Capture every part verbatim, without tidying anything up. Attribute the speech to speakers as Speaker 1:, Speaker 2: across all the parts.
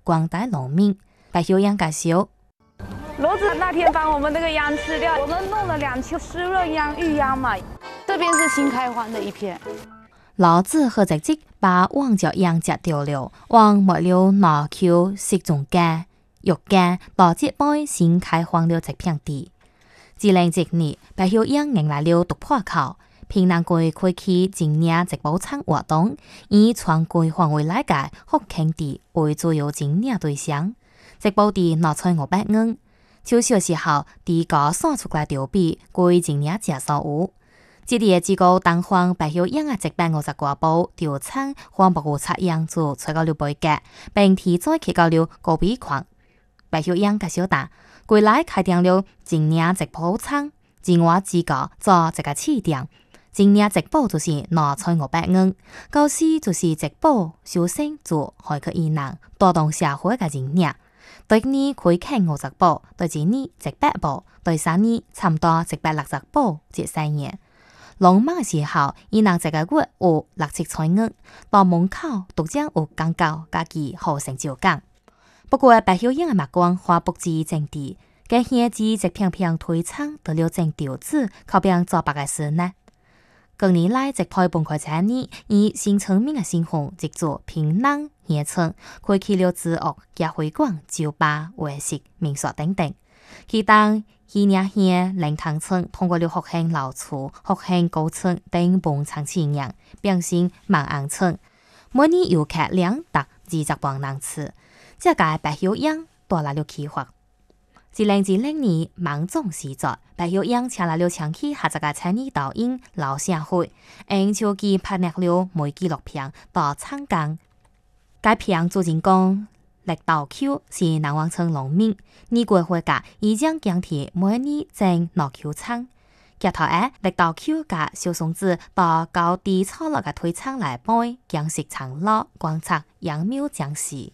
Speaker 1: 广大农民。白秀英介绍。
Speaker 2: 骡子那天把我们那个秧吃掉，我们弄了两期湿润秧、育秧嘛。这边是新开荒的一片。
Speaker 1: 骡子和只只把黃腳秧摘掉了，往沒了拿口食中間、肉間，到這邊新開荒了一片地。二零一年，白秀英迎來了突破口，平南區開啟今年直播場活動，以全國範圍來界福慶地為主要今年對象。直播地拿出五百元，超小時候地個算出來條比歸今年介紹有。這啲機構當方白秀英嘅直辦五十個部調查黃博測樣組取到了背格，並提再起到了個比框。白秀英介紹打，歸來開定了今年直播場，自我自覺做這個起點。今年直播就是拿出五百元，舊時就是直播小生做開個異能，帶動社會嘅今年。對你可以看五十部，對今年一百部，對三年差唔多一百六十部，這三年。農忙嘅時候，伊能一個月有六七千元，到門口都將有廣告，家己好成就感。不過白秀英嘅目光花不至正地，嘅現至一片片推廠得了正調子，靠邊做白嘅事呢？近年來直派半塊產業，以新村民嘅身份直做平南縣村，開啟了自樂咖啡館、酒吧、會食、民宿等等。其當伊年縣靈塘村通過了福興老厝、福興高村等本場試驗，變成萬安村，每年遊客兩達二十萬人次。這個白秀英帶來了啟發。二零二零年芒種時節，白秀英請來了長期合作嘅產業導演劉社會，因超期拍攝了每紀錄片到長江。該片主人公力道口是南灣村農民，呢個會家已經講起每年正落口廠。街頭誒力道口嘅小松子到高地錯落嘅推廠來背，講食長樂觀察養苗講事。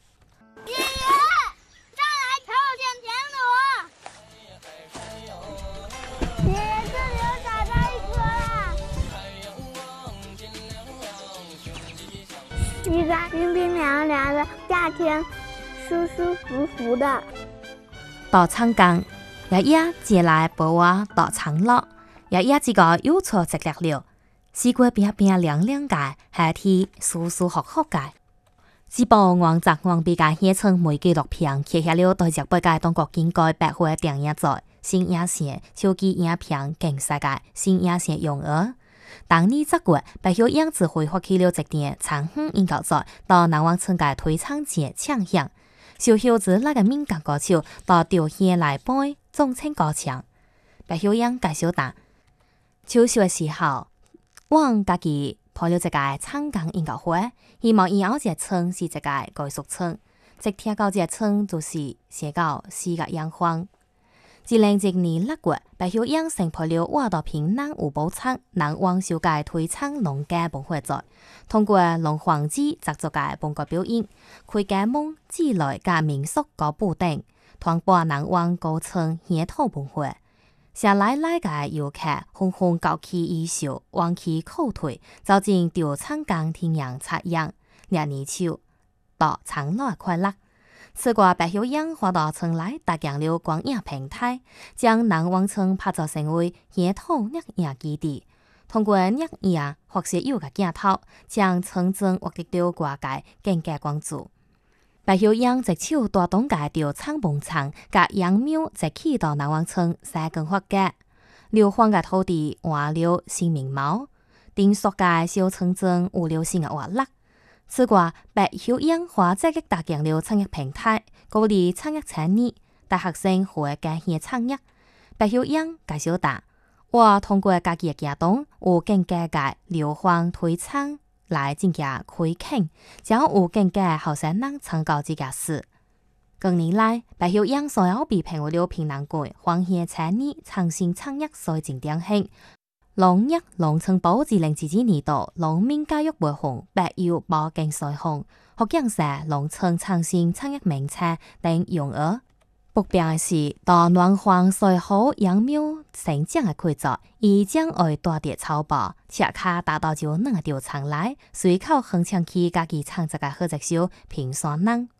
Speaker 3: 一个冰冰凉凉的夏天，舒舒服服的。
Speaker 1: 到長江，日日接來陪我到長樂，日日自個有錯直力了，四季變變涼涼嘅，夏天舒舒服服嘅。只部王澤王比嘅寫成每紀錄片，寫下了對日本嘅中國近代百貨電影在新影線、超級影片競賽嘅新影線用額。當年這月，白秀英指揮發起了一點長遠研究賽，到南灣村嘅推廠節搶響，小小子那個民間歌手到條線來背總稱高牆。白秀英介紹打，小小嘅時候，我家己開了一個長江研究會，希望以後這村是一個藝術村，即聽到這村就是寫到四個洋荒。二零一年六月，白秀英成配了我到平南五寶廠南灣小街推廠農家本會在，通過龍皇子製作嘅本國表演，開家夢之來嘅民宿個布丁，通過南灣高層野土本會，下來來嘅遊客紛紛高起衣袖，往起後退，走進調廠工天陽採樣，熱泥鰍到長樂快樂。此過白秀英花到村來搭建了光影平台，將南灣村拍造成為野土熱影基地。通過熱影或是有個鏡頭，將村鎮獲得了外界更加關注。白秀英直手帶動嘅調廠本廠，甲養苗直起到南灣村三更發嘅，流荒嘅土地換了新面貌，定塑嘅小村鎮有了新嘅活力。此過白秀英花這個搭建了產業平台，鼓勵產業產業，大學生會改變產業。白秀英介紹打，我通過家己嘅行動，有更加嘅流荒推廠來增加開墾，將有更加後生人參考這件事。近年來，白秀英所有被評為了平南區黃縣產業創新產業最前典型。農業農村部二零二二年度農民教育活動白幼保競賽項，學講社農村創新產業名冊等用額。目標是到南方最好養苗成長嘅規則，以將愛大地草包，切卡達到就兩個條廠來，隨口橫搶起家己創作嘅合作手平山人。